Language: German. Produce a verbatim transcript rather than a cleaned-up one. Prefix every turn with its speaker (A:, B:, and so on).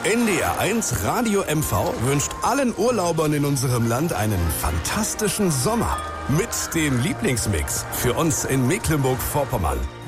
A: N D R eins Radio M V wünscht allen Urlaubern in unserem Land einen fantastischen Sommer. Mit dem Lieblingsmix für uns in Mecklenburg-Vorpommern.